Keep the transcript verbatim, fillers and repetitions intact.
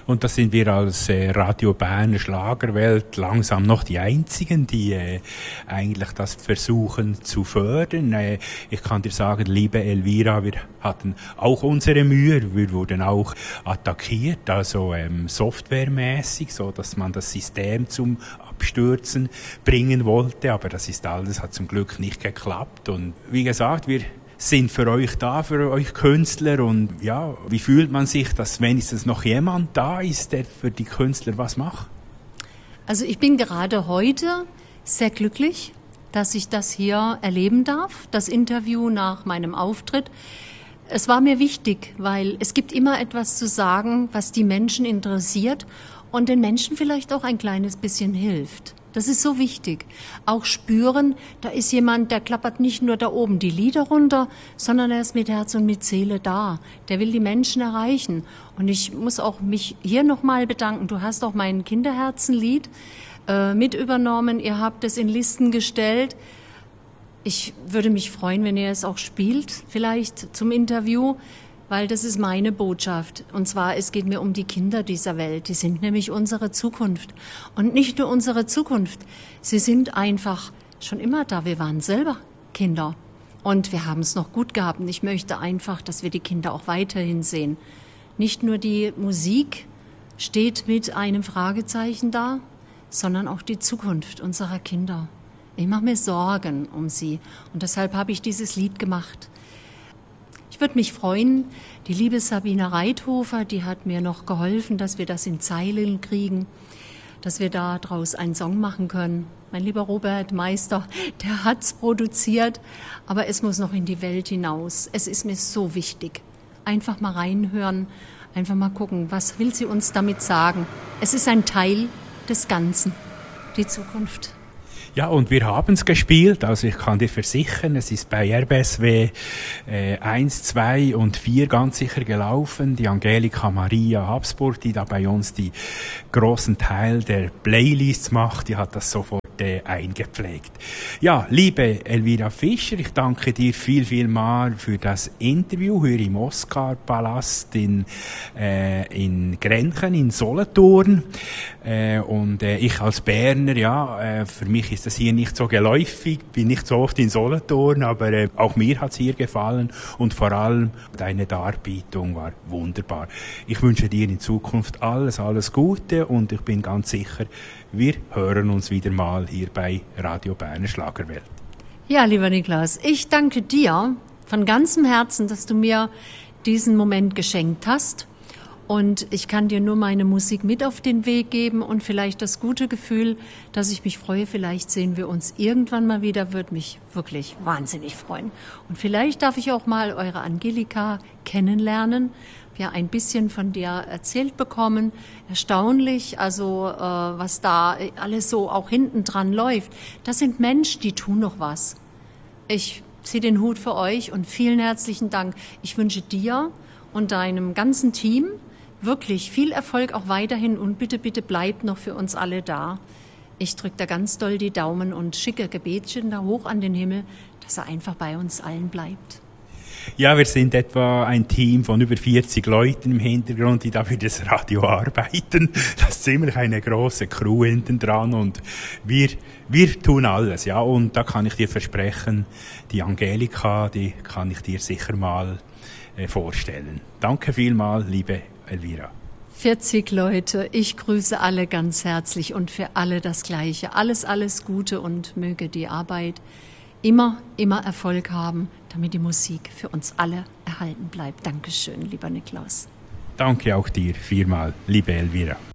Und da sind wir als äh, Radio Berner Schlagerwelt langsam noch die Einzigen, die äh, eigentlich das versuchen zu fördern. Äh, ich kann dir sagen, liebe Elvira, wir hatten auch unsere Mühe. Wir wurden auch attackiert, also ähm, softwaremäßig, so dass man das System zum Abstürzen bringen wollte. Aber das ist alles, hat zum Glück nicht geklappt. Und wie gesagt, wir sind für euch da, für euch Künstler. Und ja, wie fühlt man sich, dass wenigstens noch jemand da ist, der für die Künstler was macht? Also ich bin gerade heute sehr glücklich, dass ich das hier erleben darf, das Interview nach meinem Auftritt. Es war mir wichtig, weil es gibt immer etwas zu sagen, was die Menschen interessiert und den Menschen vielleicht auch ein kleines bisschen hilft. Das ist so wichtig. Auch spüren, da ist jemand, der klappert nicht nur da oben die Lieder runter, sondern er ist mit Herz und mit Seele da. Der will die Menschen erreichen. Und ich muss auch mich hier nochmal bedanken. Du hast auch mein Kinderherzenlied äh, mit übernommen. Ihr habt es in Listen gestellt. Ich würde mich freuen, wenn ihr es auch spielt, vielleicht zum Interview, weil das ist meine Botschaft. Und zwar, es geht mir um die Kinder dieser Welt. Die sind nämlich unsere Zukunft. Und nicht nur unsere Zukunft. Sie sind einfach schon immer da. Wir waren selber Kinder. Und wir haben es noch gut gehabt. Und ich möchte einfach, dass wir die Kinder auch weiterhin sehen. Nicht nur die Musik steht mit einem Fragezeichen da, sondern auch die Zukunft unserer Kinder. Ich mache mir Sorgen um sie. Und deshalb habe ich dieses Lied gemacht. Ich würde mich freuen, die liebe Sabine Reithofer, die hat mir noch geholfen, dass wir das in Zeilen kriegen, dass wir da draus einen Song machen können. Mein lieber Robert Meister, der hat's produziert, aber es muss noch in die Welt hinaus. Es ist mir so wichtig. Einfach mal reinhören, einfach mal gucken, was will sie uns damit sagen. Es ist ein Teil des Ganzen, die Zukunft. Ja, und wir haben es gespielt, also ich kann dir versichern, es ist bei R B S W äh, eins, zwei und vier ganz sicher gelaufen. Die Angelika Maria Habsburg, die da bei uns die großen Teil der Playlists macht, die hat das sofort äh, eingepflegt. Ja, liebe Elvira Fischer, ich danke dir viel, viel mal für das Interview hier im Oscar-Palast in, äh, in Grenchen, in Solothurn. Äh, und äh, ich als Berner, ja, äh, für mich ist das hier nicht so geläufig, bin nicht so oft in Solothurn, aber äh, auch mir hat's hier gefallen und vor allem deine Darbietung war wunderbar. Ich wünsche dir in Zukunft alles, alles Gute und ich bin ganz sicher, wir hören uns wieder mal hier bei Radio Berner Schlagerwelt. Ja, lieber Niklas, ich danke dir von ganzem Herzen, dass du mir diesen Moment geschenkt hast. Und ich kann dir nur meine Musik mit auf den Weg geben und vielleicht das gute Gefühl, dass ich mich freue, vielleicht sehen wir uns irgendwann mal wieder, würde mich wirklich wahnsinnig freuen. Und vielleicht darf ich auch mal eure Angelika kennenlernen, wir ein bisschen von dir erzählt bekommen. Erstaunlich, also äh, was da alles so auch hinten dran läuft. Das sind Menschen, die tun noch was. Ich ziehe den Hut für euch und vielen herzlichen Dank. Ich wünsche dir und deinem ganzen Team wirklich viel Erfolg auch weiterhin und bitte, bitte bleibt noch für uns alle da. Ich drücke da ganz doll die Daumen und schicke Gebetchen da hoch an den Himmel, dass er einfach bei uns allen bleibt. Ja, wir sind etwa ein Team von über vierzig Leuten im Hintergrund, die da für das Radio arbeiten. Das ist ziemlich eine große Crew hinten dran und wir, wir tun alles, ja. Und da kann ich dir versprechen, die Angelika, die kann ich dir sicher mal äh, vorstellen. Danke vielmals, liebe Elvira. vierzig Leute, ich grüße alle ganz herzlich und für alle das Gleiche. Alles, alles Gute und möge die Arbeit immer, immer Erfolg haben, damit die Musik für uns alle erhalten bleibt. Dankeschön, lieber Niklas. Danke auch dir viermal, liebe Elvira.